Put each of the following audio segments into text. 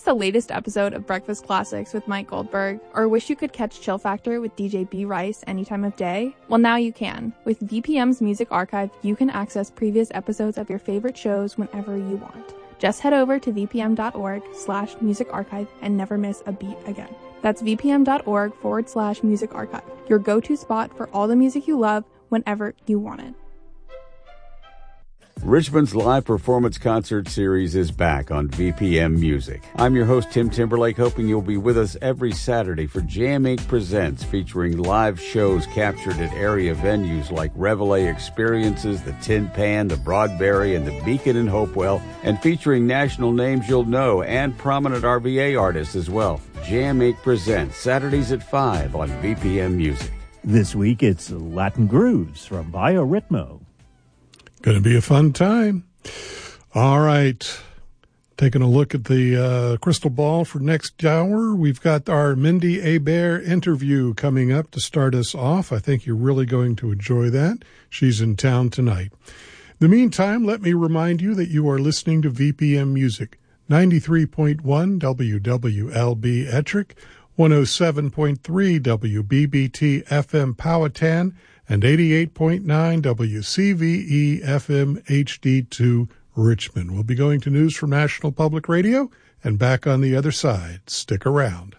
the latest episode of Breakfast Classics with Mike Goldberg, or wish you could catch Chill Factor with DJ B. Rice any time of day? Well, now you can. With VPM's Music Archive, you can access previous episodes of your favorite shows whenever you want. Just head over to vpm.org/music archive and never miss a beat again. That's vpm.org/music archive, your go-to spot for all the music you love whenever you want it. Richmond's live performance concert series is back on VPM Music. I'm your host, Tim Timberlake, hoping you'll be with us every Saturday for Jam Inc. Presents, featuring live shows captured at area venues like Reveille Experiences, the Tin Pan, the Broadberry, and the Beacon in Hopewell, and featuring national names you'll know and prominent RVA artists as well. Jam Inc. Presents, Saturdays at 5 on VPM Music. This week it's Latin Grooves from Biorhythmo. Going to be a fun time. All right. Taking a look at the crystal ball for next hour. We've got our Mindy Hebert interview coming up to start us off. I think you're really going to enjoy that. She's in town tonight. In the meantime, let me remind you that you are listening to VPM Music, 93.1 WWLB Ettrick, 107.3 WBBT FM Powhatan, and 88.9 WCVE FM HD2 Richmond. We'll be going to news from National Public Radio and back on the other side. Stick around.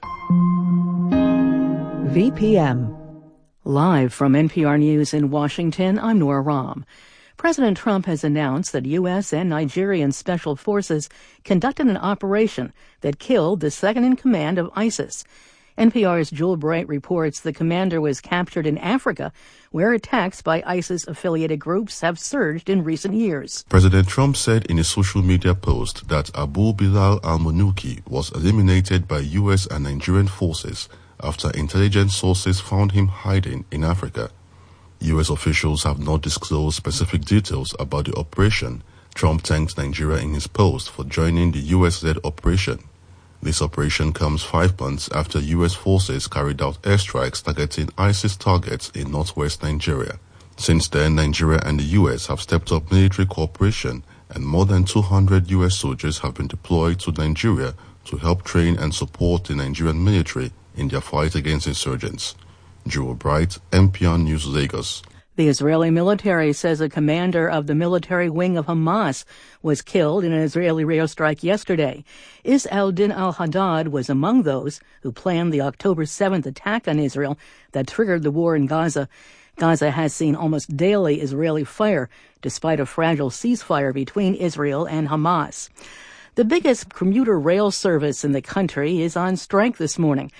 VPM. Live from NPR News in Washington, I'm Nora Rahm. President Trump has announced that U.S. and Nigerian special forces conducted an operation that killed the second-in-command of ISIS. NPR's Jewel Bright reports the commander was captured in Africa, where attacks by ISIS-affiliated groups have surged in recent years. President Trump said in a social media post that Abu Bilal al-Manuki was eliminated by U.S. and Nigerian forces after intelligence sources found him hiding in Africa. U.S. officials have not disclosed specific details about the operation. Trump thanked Nigeria in his post for joining the U.S.-led operation. This operation comes 5 months after U.S. forces carried out airstrikes targeting ISIS targets in northwest Nigeria. Since then, Nigeria and the U.S. have stepped up military cooperation, and more than 200 U.S. soldiers have been deployed to Nigeria to help train and support the Nigerian military in their fight against insurgents. Jewel Bright, NPR News, Lagos. The Israeli military says a commander of the military wing of Hamas was killed in an Israeli airstrike yesterday. Is al-Din al-Haddad was among those who planned the October 7th attack on Israel that triggered the war in Gaza. Gaza has seen almost daily Israeli fire, despite a fragile ceasefire between Israel and Hamas. The biggest commuter rail service in the country is on strike this morning.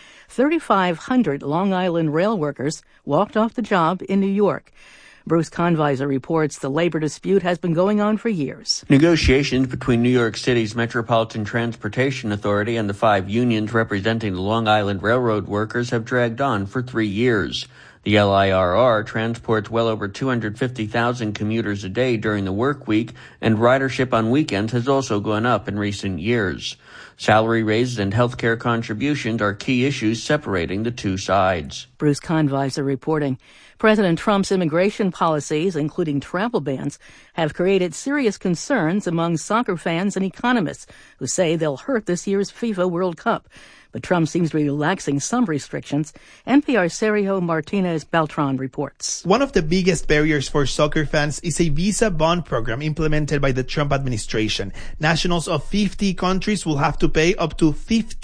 3,500 Long Island rail workers walked off the job in New York. Bruce Conviser reports the labor dispute has been going on for years. Negotiations between New York City's Metropolitan Transportation Authority and the 5 unions representing the Long Island Railroad workers have dragged on for 3 years. The LIRR transports well over 250,000 commuters a day during the work week, and ridership on weekends has also gone up in recent years. Salary raises and health care contributions are key issues separating the two sides. Bruce Conviser reporting. President Trump's immigration policies, including travel bans, have created serious concerns among soccer fans and economists who say they'll hurt this year's FIFA World Cup. But Trump seems to be relaxing some restrictions. NPR's Sergio Martinez Beltran reports. One of the biggest barriers for soccer fans is a visa bond program implemented by the Trump administration. Nationals of 50 countries will have to pay up to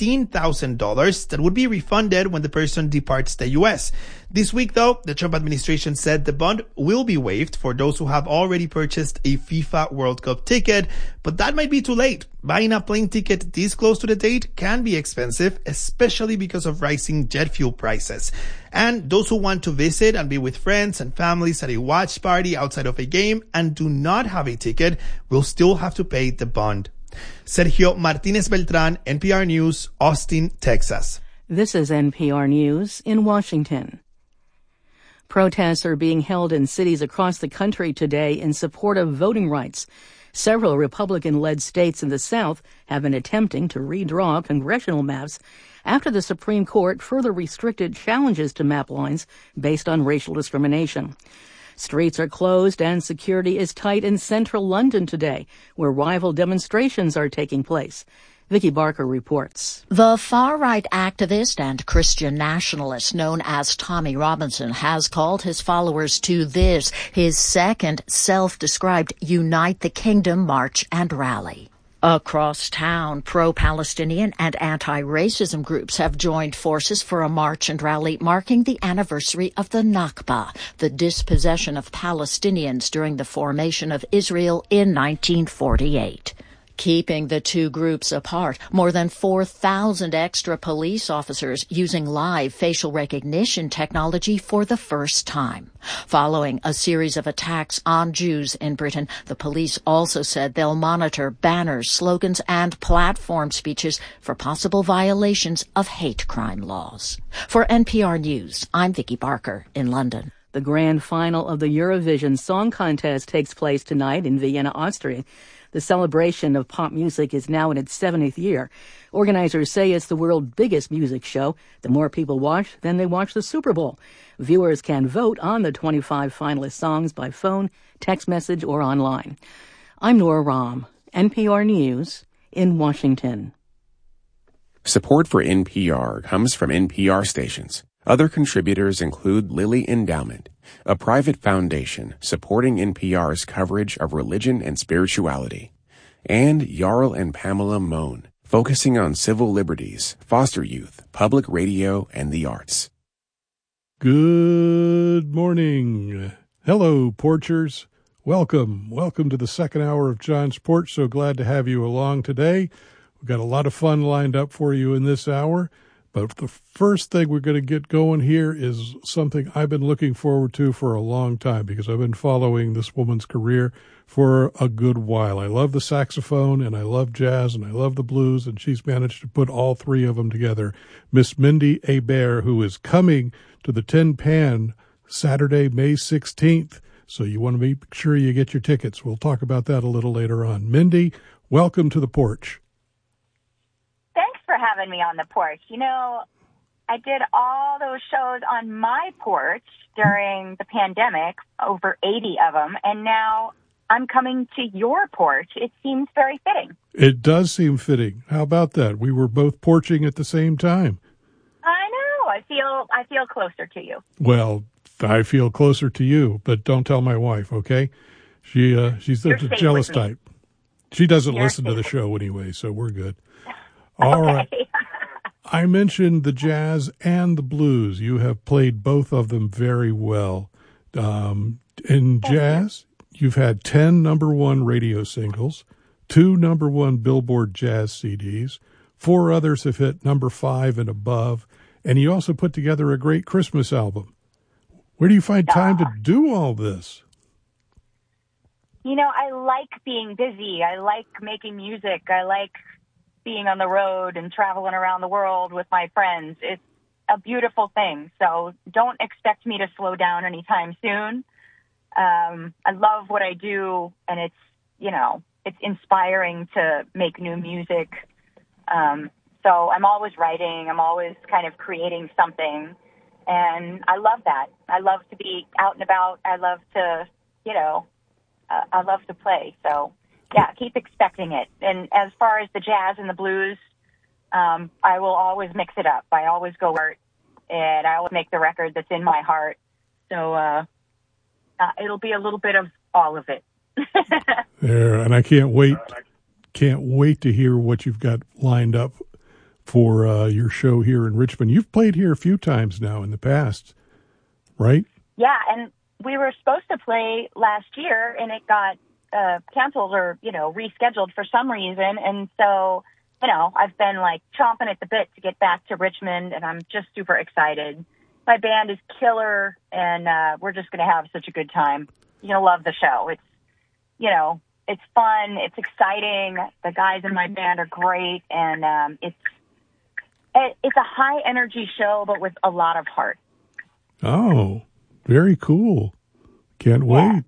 $15,000 that would be refunded when the person departs the U.S. This week, though, the Trump administration said the bond will be waived for those who have already purchased a FIFA World Cup ticket, but that might be too late. Buying a plane ticket this close to the date can be expensive, especially because of rising jet fuel prices. And those who want to visit and be with friends and families at a watch party outside of a game and do not have a ticket will still have to pay the bond. Sergio Martinez Beltran, NPR News, Austin, Texas. This is NPR News in Washington. Protests are being held in cities across the country today in support of voting rights. Several Republican-led states in the South have been attempting to redraw congressional maps after the Supreme Court further restricted challenges to map lines based on racial discrimination. Streets are closed and security is tight in central London today, where rival demonstrations are taking place. Vicki Barker reports. The far-right activist and Christian nationalist known as Tommy Robinson has called his followers to this, his second self-described Unite the Kingdom march and rally. Across town, pro-Palestinian and anti-racism groups have joined forces for a march and rally marking the anniversary of the Nakba, the dispossession of Palestinians during the formation of Israel in 1948. Keeping the two groups apart, more than 4,000 extra police officers using live facial recognition technology for the first time. Following a series of attacks on Jews in Britain, the police also said they'll monitor banners, slogans, and platform speeches for possible violations of hate crime laws. For NPR News, I'm Vicki Barker in London. The grand final of the Eurovision Song Contest takes place tonight in Vienna, Austria. The celebration of pop music is now in its 70th year. Organizers say it's the world's biggest music show. The more people watch, then they watch the Super Bowl. Viewers can vote on the 25 finalist songs by phone, text message, or online. I'm Nora Rahm, NPR News in Washington. Support for NPR comes from NPR stations. Other contributors include Lilly Endowment, a private foundation supporting NPR's coverage of religion and spirituality, and Jarl and Pamela Mohn, focusing on civil liberties, foster youth, public radio, and the arts. Good morning. Hello, Porchers. Welcome to the second hour of John's Porch. So glad to have you along today. We've got a lot of fun lined up for you in this hour. But the first thing we're going to get going here is something I've been looking forward to for a long time because I've been following this woman's career for a good while. I love the saxophone, and I love jazz, and I love the blues, and she's managed to put all three of them together. Miss Mindi Abair, who is coming to the Tin Pan Saturday, May 16th. So you want to make sure you get your tickets. We'll talk about that a little later on. Mindi, welcome to the porch. Thanks for having me on the porch. You know, I did all those shows on my porch during the pandemic, over 80 of them, and now I'm coming to your porch. It seems very fitting. It does seem fitting. How about that? We were both porching at the same time. I know. I feel closer to you. Well, I feel closer to you, but don't tell my wife, okay? She's the jealous type. She doesn't listen to the show anyway, so we're good. All right. I mentioned the jazz and the blues. You have played both of them very well. In jazz, you've had 10 number one radio singles, 2 number one Billboard jazz CDs, 4 others have hit number 5 and above, and you also put together a great Christmas album. Where do you find time to do all this? You know, I like being busy. I like making music. I like being on the road and traveling around the world with my friends. It's a beautiful thing. So don't expect me to slow down anytime soon. I love what I do, and it's inspiring to make new music. So I'm always writing. I'm always kind of creating something, and I love that. I love to be out and about. I love to, I love to play. So yeah, keep expecting it. And as far as the jazz and the blues, I will always mix it up. I always go art, and I always make the record that's in my heart. So it'll be a little bit of all of it. There, and I can't wait to hear what you've got lined up for your show here in Richmond. You've played here a few times now in the past, right? Yeah, and we were supposed to play last year, and it got canceled or, rescheduled for some reason. And so, I've been like chomping at the bit to get back to Richmond, and I'm just super excited. My band is killer, and we're just going to have such a good time. You're going to love the show. It's, it's fun. It's exciting. The guys in my band are great, and it's a high energy show, but with a lot of heart. Oh, very cool. Can't wait.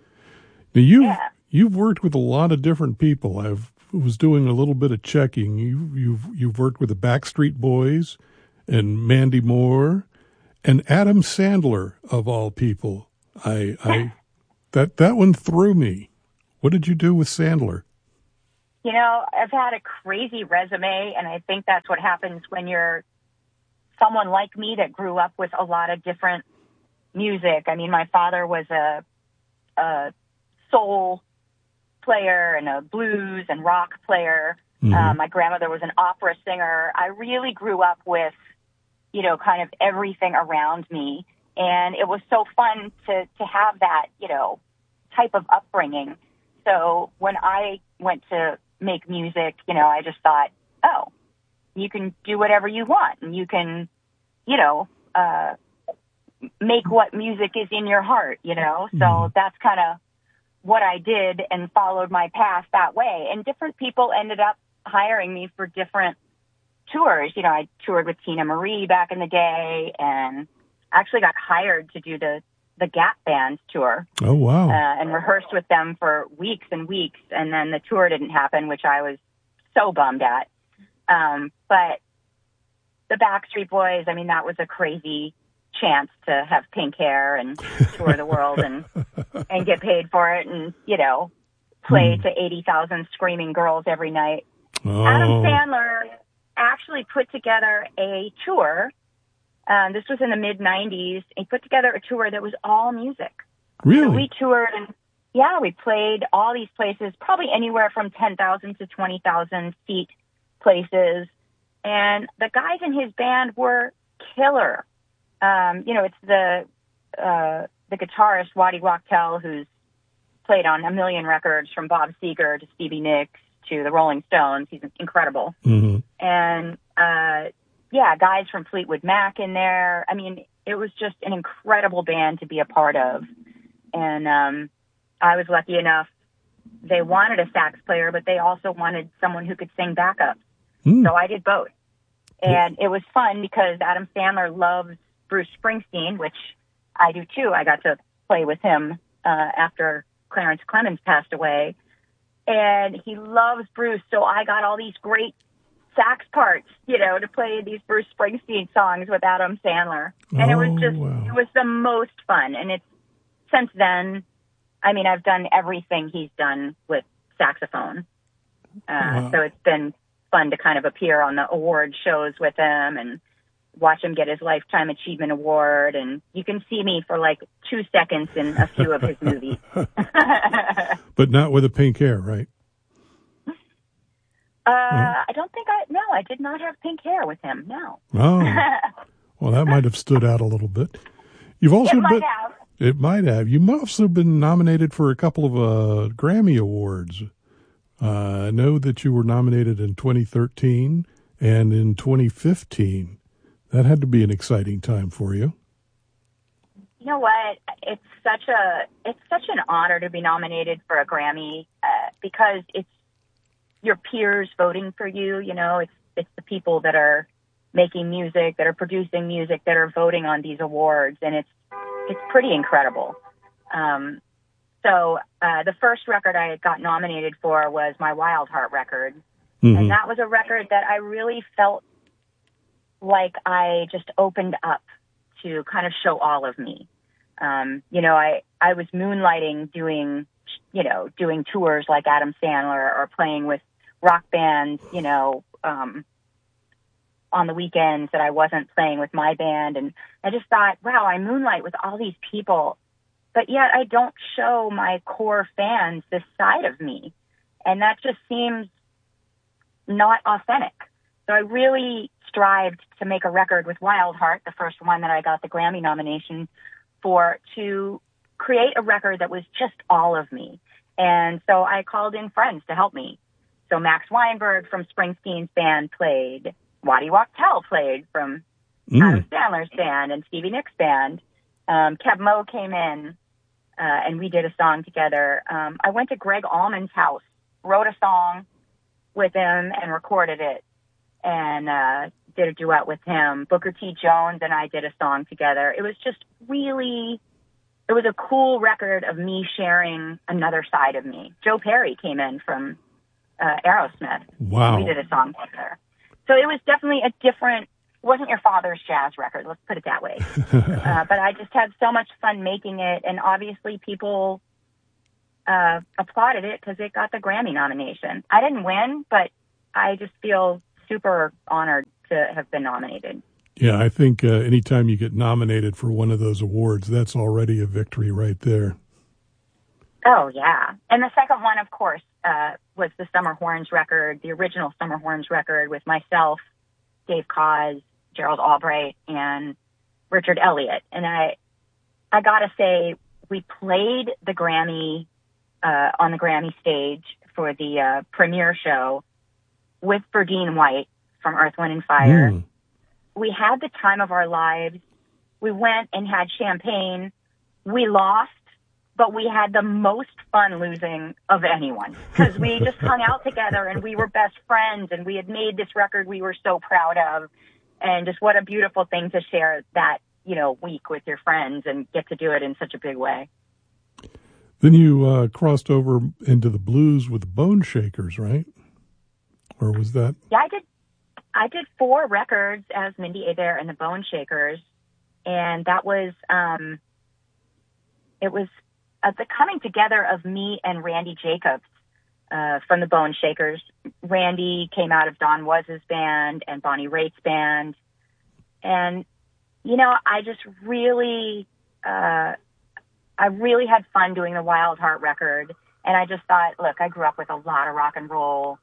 Now you've worked with a lot of different people. I was doing a little bit of checking. You've worked with the Backstreet Boys and Mandy Moore and Adam Sandler, of all people. That one threw me. What did you do with Sandler? You know, I've had a crazy resume, and I think that's what happens when you're someone like me that grew up with a lot of different music. I mean, my father was a soul player and a blues and rock player. Mm-hmm. My grandmother was an opera singer. I really grew up with, you know, kind of everything around me. And it was so fun to have that, you know, type of upbringing. So when I went to make music, you know, I just thought, oh, you can do whatever you want, and you can, you know, make what music is in your heart, you know. So that's kind of what I did and followed my path that way. And different people ended up hiring me for different tours. You know, I toured with Tina Marie back in the day, and actually got hired to do the Gap Band tour. Oh, wow. And rehearsed with them for weeks and weeks. And then the tour didn't happen, which I was so bummed at. But the Backstreet Boys, I mean, that was a crazy chance to have pink hair and tour the world and get paid for it and, you know, play to 80,000 screaming girls every night. Oh. Adam Sandler actually put together a tour. This was in the mid-'90s. He put together a tour that was all music. Really? So we toured, and yeah, we played all these places, probably anywhere from 10,000 to 20,000 seat places. And the guys in his band were killer. You know, it's the guitarist, Waddy Wachtel, who's played on a million records, from Bob Seger to Stevie Nicks to the Rolling Stones. He's incredible. Mm-hmm. And, yeah, guys from Fleetwood Mac in there. I mean, it was just an incredible band to be a part of. And I was lucky enough. They wanted a sax player, but they also wanted someone who could sing backup. So I did both. And it was fun because Adam Sandler loves Bruce Springsteen, which I do too. I got to play with him after Clarence Clemens passed away. And he loves Bruce, so I got all these great sax parts, you know, to play these Bruce Springsteen songs with Adam Sandler. And it was just, it was the most fun. And it's, since then, I mean, I've done everything he's done with saxophone. So it's been fun to kind of appear on the award shows with him and watch him get his Lifetime Achievement Award. And you can see me for like 2 seconds in a few of his movies. But not with a pink hair, right? I don't think I did not have pink hair with him, no. Oh, well, that might have stood out a little bit. You've also It might have. You've also been nominated for a couple of Grammy Awards. I know that you were nominated in 2013 and in 2015. That had to be an exciting time for you. You know what? It's such an honor to be nominated for a Grammy because it's your peers voting for you. You know, it's the people that are making music, that are producing music, that are voting on these awards, and it's pretty incredible. So the first record I got nominated for was my Wild Heart record, and that was a record that I really felt like I just opened up to kind of show all of me. You know, I was moonlighting doing tours like Adam Sandler or playing with rock bands, you know, on the weekends that I wasn't playing with my band. And I just thought, wow, I moonlight with all these people, but yet I don't show my core fans this side of me. And that just seems not authentic. So I really strived to make a record with Wild Heart, the first one that I got the Grammy nomination for, to create a record that was just all of me. And so I called in friends to help me. So Max Weinberg from Springsteen's band played. Waddy Wachtel played from Adam Sandler's band and Stevie Nicks' band. Kev Moe came in, and we did a song together. I went to Greg Allman's house, wrote a song with him and recorded it, and did a duet with him. Booker T. Jones and I did a song together. It was just really, it was a cool record of me sharing another side of me. Joe Perry came in from Aerosmith. Wow. We did a song together. So it was definitely a different, wasn't your father's jazz record, let's put it that way. But I just had so much fun making it, and obviously people applauded it because it got the Grammy nomination. I didn't win, but I just feel super honored to have been nominated. Yeah, I think anytime you get nominated for one of those awards, that's already a victory right there. Oh, yeah. And the second one, of course, was the Summer Horns record, the original Summer Horns record with myself, Dave Koz, Gerald Albright, and Richard Elliott. And I got to say, we played the Grammy on the Grammy stage for the premiere show with Verdine White from Earth, Wind & Fire. Mm. We had the time of our lives. We went and had champagne. We lost, but we had the most fun losing of anyone because we just hung out together and we were best friends and we had made this record we were so proud of. And just what a beautiful thing to share that, week with your friends and get to do it in such a big way. Then you crossed over into the blues with the Bone Shakers, right? Or was that? Yeah, I did 4 records as Mindy Hebert and the Bone Shakers. And that was, it was the coming together of me and Randy Jacobs from the Bone Shakers. Randy came out of Don Was' band and Bonnie Raitt's band. And, I just really, I really had fun doing the Wild Heart record. And I just thought, look, I grew up with a lot of rock and roll.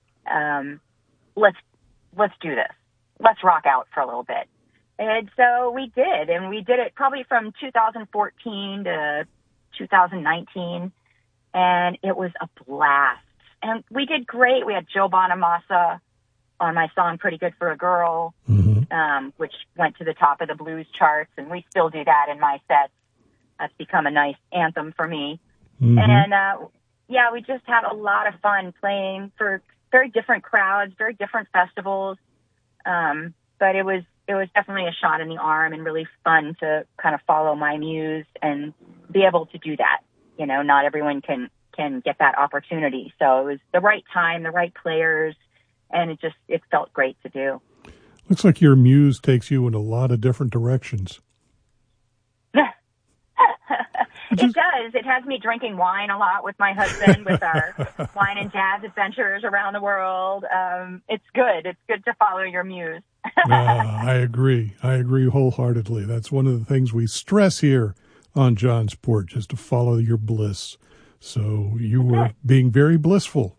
Let's do this. Let's rock out for a little bit. And so we did. And we did it probably from 2014 to 2019. And it was a blast. And we did great. We had Joe Bonamassa on my song Pretty Good for a Girl, which went to the top of the blues charts. And we still do that in my sets. That's become a nice anthem for me. Mm-hmm. And, we just had a lot of fun playing for very different crowds, very different festivals. But it was definitely a shot in the arm and really fun to kind of follow my muse and be able to do that. Not everyone can get that opportunity. So it was the right time, the right players, and it felt great to do. Looks like your muse takes you in a lot of different directions. It does. It has me drinking wine a lot with my husband with our wine and jazz adventures around the world. It's good. It's good to follow your muse. I agree. I agree wholeheartedly. That's one of the things we stress here on John's Porch is to follow your bliss. So you were being very blissful.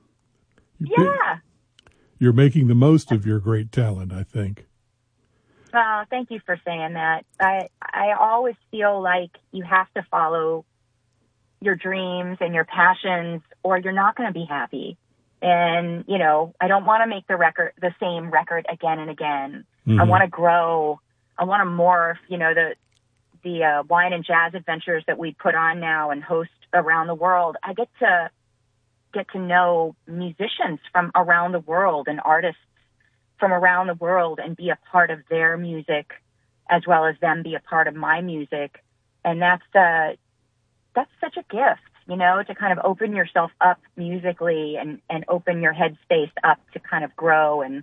You're making the most of your great talent, I think. Well, thank you for saying that. I always feel like you have to follow your dreams and your passions or you're not going to be happy. And, I don't want to make the same record again and again. Mm-hmm. I want to grow. I want to morph, the wine and jazz adventures that we put on now and host around the world. I get to know musicians from around the world and artists from around the world and be a part of their music as well as them be a part of my music. And that's such a gift, to kind of open yourself up musically and open your headspace up to kind of grow and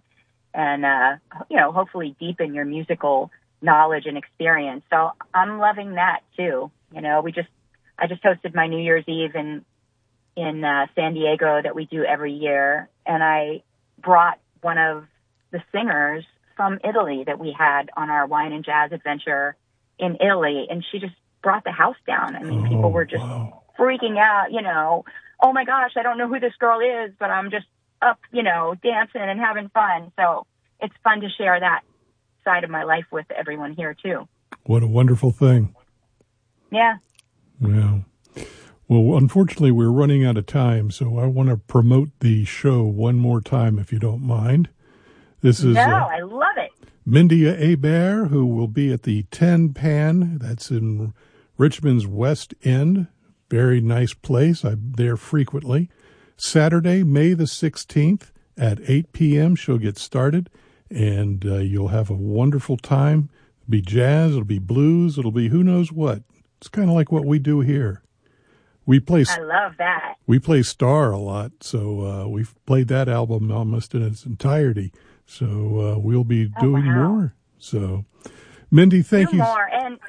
hopefully deepen your musical knowledge and experience. So I'm loving that too. I just hosted my New Year's Eve in San Diego that we do every year. And I brought one of the singers from Italy that we had on our wine and jazz adventure in Italy. And she just brought the house down. I mean, people were just freaking out, oh my gosh, I don't know who this girl is, but I'm just up, dancing and having fun. So it's fun to share that side of my life with everyone here too. What a wonderful thing. Yeah. Yeah. Well, unfortunately, we're running out of time, so I want to promote the show one more time, if you don't mind. This is I love it. Mindy Hebert, who will be at the Ten Pan. That's in Richmond's West End. Very nice place. I'm there frequently. Saturday, May the 16th at 8 p.m. She'll get started, and you'll have a wonderful time. It'll be jazz. It'll be blues. It'll be who knows what. It's kind of like what we do here. I love that. We play Star a lot, so we've played that album almost in its entirety. So we'll be doing more. So, Mindy, thank you. More. And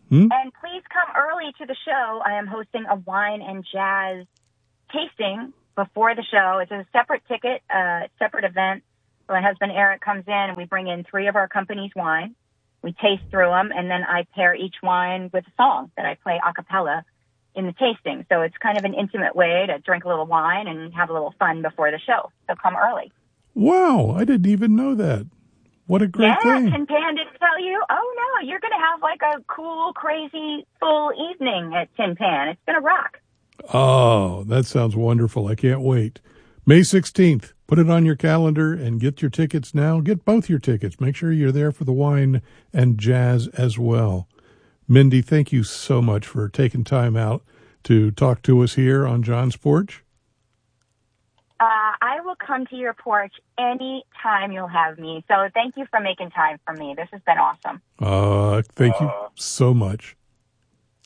And please come early to the show. I am hosting a wine and jazz tasting before the show. It's a separate ticket, separate event. My husband Eric comes in and we bring in 3 of our company's wine. We taste through them, and then I pair each wine with a song that I play a cappella in the tasting. So it's kind of an intimate way to drink a little wine and have a little fun before the show. So come early. Wow, I didn't even know that. What a great thing. Tin Pan didn't tell you? Oh, no, you're going to have like a cool, crazy, full evening at Tin Pan. It's going to rock. Oh, that sounds wonderful. I can't wait. May 16th. Put it on your calendar and get your tickets now. Get both your tickets. Make sure you're there for the wine and jazz as well. Mindy, thank you so much for taking time out to talk to us here on John's Porch. I will come to your porch any time you'll have me. So thank you for making time for me. This has been awesome. Thank you so much.